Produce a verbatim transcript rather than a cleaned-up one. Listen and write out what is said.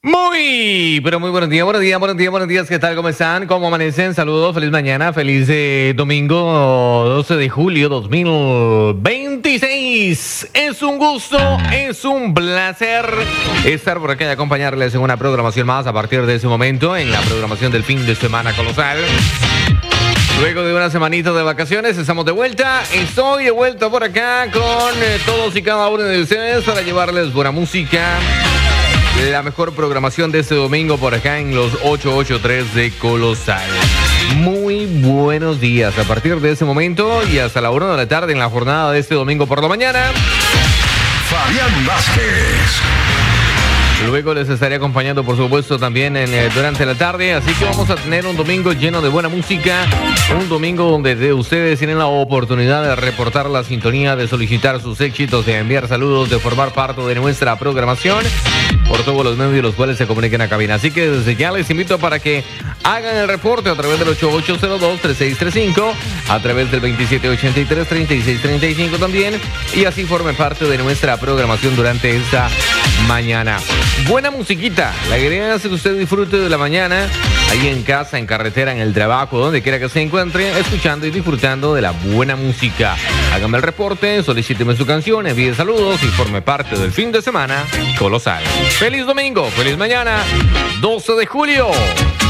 Muy, pero muy buenos días, buenos días, buenos días, buenos días. ¿Qué tal? ¿Cómo están? ¿Cómo amanecen? Saludos, feliz mañana, feliz eh, domingo doce de julio dos mil veintiséis. Es un gusto, es un placer estar por acá y acompañarles en una programación más a partir de ese momento, en la programación del fin de semana colosal. Luego de una semanita de vacaciones, estamos de vuelta. Estoy de vuelta por acá con eh, todos y cada uno de ustedes para llevarles buena música. La mejor programación de este domingo por acá en los ochocientos ochenta y tres de Colosal. Muy buenos días. A partir de ese momento y hasta la una de la tarde en la jornada de este domingo por la mañana, Fabián Vázquez. Luego les estaré acompañando, por supuesto, también en, eh, durante la tarde. Así que vamos a tener un domingo lleno de buena música. Un domingo donde de ustedes tienen la oportunidad de reportar la sintonía, de solicitar sus éxitos, de enviar saludos, de formar parte de nuestra programación por todos los medios los cuales se comuniquen a cabina. Así que desde ya les invito para que hagan el reporte a través del ocho ocho cero dos, tres seis tres cinco, a través del veintisiete ochenta y tres, treinta y seis treinta y cinco también, y así formen parte de nuestra programación durante esta mañana. Buena musiquita, la idea es que usted disfrute de la mañana, ahí en casa, en carretera, en el trabajo, donde quiera que se encuentre, escuchando y disfrutando de la buena música. Hágame el reporte, solicíteme su canción, envíe saludos y forme parte del fin de semana colosal. ¡Feliz domingo! ¡Feliz mañana! doce de julio.